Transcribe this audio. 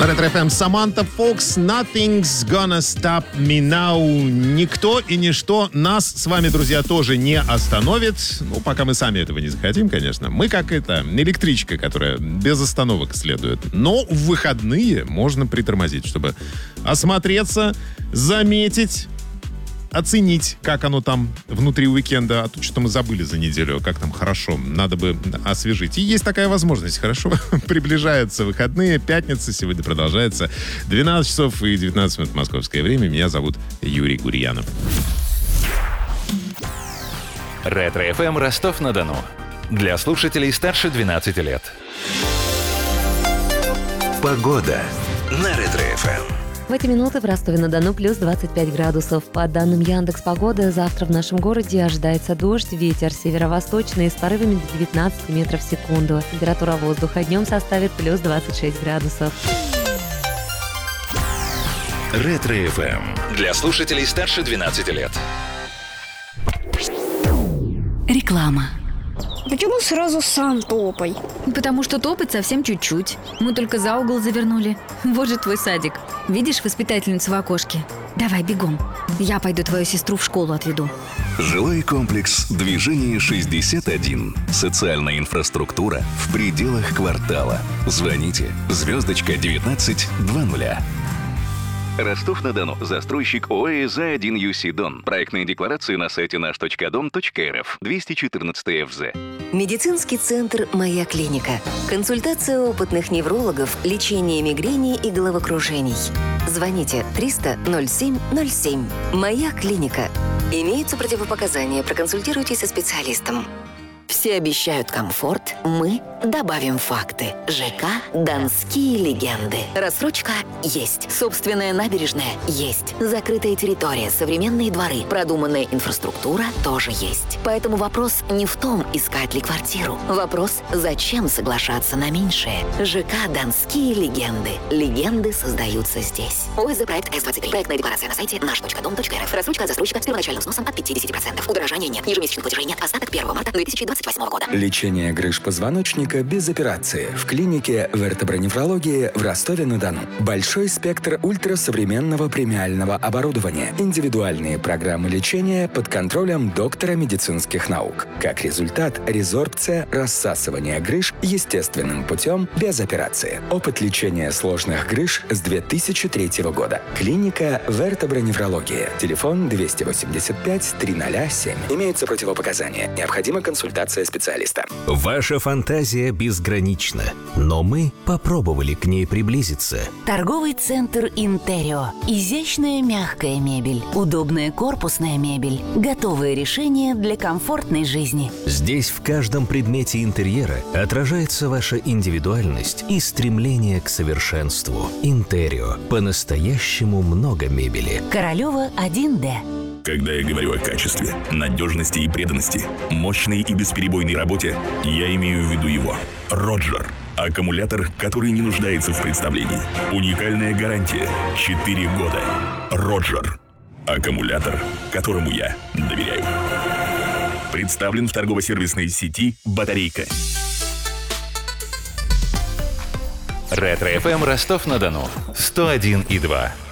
На Ретро-ФМ Саманта Фокс, Nothing's Gonna Stop Me Now. Никто и ничто нас с вами, друзья, тоже не остановит. Ну, пока мы сами этого не захотим, конечно. Мы как электричка, которая без остановок следует. Но в выходные можно притормозить, чтобы осмотреться, заметить, оценить, как оно там внутри уикенда, а то что-то мы забыли за неделю, как там хорошо, надо бы освежить. И есть такая возможность, хорошо, приближаются выходные, пятница, сегодня продолжается 12 часов и 19 минут московское время. Меня зовут Юрий Гурьянов. Ретро-ФМ Ростов-на-Дону. Для слушателей старше 12 лет. Погода на Ретро-ФМ. В эти минуты в Ростове-на-Дону плюс 25 градусов. По данным Яндекс.Погоды, завтра в нашем городе ожидается дождь, ветер северо-восточный с порывами до 19 метров в секунду. Температура воздуха днем составит плюс 26 градусов. Ретро-ФМ. Для слушателей старше 12 лет. Реклама. Почему сразу сам топай? Потому что топать совсем чуть-чуть. Мы только за угол завернули. Вот же твой садик. Видишь воспитательницу в окошке? Давай бегом. Я пойду твою сестру в школу отведу. Жилой комплекс «Движение 61». Социальная инфраструктура в пределах квартала. Звоните *1920. Ростов-на-Дону. Застройщик ОАЭ «За1 ЮСИ Дон». Проектные декларации на сайте наш.дом.рф. 214 ФЗ. Медицинский центр «Моя клиника». Консультация опытных неврологов, лечение мигрени и головокружений. Звоните 300 07 07. «Моя клиника». Имеются противопоказания. Проконсультируйтесь со специалистом. Все обещают комфорт, мы добавим факты. ЖК «Донские легенды». Рассрочка есть. Собственная набережная есть. Закрытая территория, современные дворы, продуманная инфраструктура тоже есть. Поэтому вопрос не в том, искать ли квартиру. Вопрос, зачем соглашаться на меньшее. ЖК «Донские легенды». Легенды создаются здесь. ОСЗ проект С-23. Проектная декларация на сайте наш.дом.рф. Рассрочка от застройщика с первоначальным взносом от 50%. Удорожания нет. Ежемесячных платежей нет. Остаток 1 марта 2028 года. Лечение грыж позвоночника без операции в клинике вертеброневрологии в Ростове-на-Дону. Большой спектр ультрасовременного премиального оборудования. Индивидуальные программы лечения под контролем доктора медицинских наук. Как результат, резорбция, рассасывание грыж естественным путем без операции. Опыт лечения сложных грыж с 2003 года. Клиника вертеброневрологии. Телефон 285 307. Имеются противопоказания. Необходима консультация специалиста. Ваша фантазия безгранична, но мы попробовали к ней приблизиться. Торговый центр «Интерио». Изящная мягкая мебель, удобная корпусная мебель, готовые решения для комфортной жизни. Здесь в каждом предмете интерьера отражается ваша индивидуальность и стремление к совершенству. «Интерио». По-настоящему много мебели. Королева 1Д. Когда я говорю о качестве, надежности и преданности, мощной и бесперебойной работе, я имею в виду его. Роджер. Аккумулятор, который не нуждается в представлении. Уникальная гарантия. 4 года. Роджер. Аккумулятор, которому я доверяю. Представлен в торгово-сервисной сети «Батарейка». Ретро-ФМ Ростов-на-Дону. 101,2.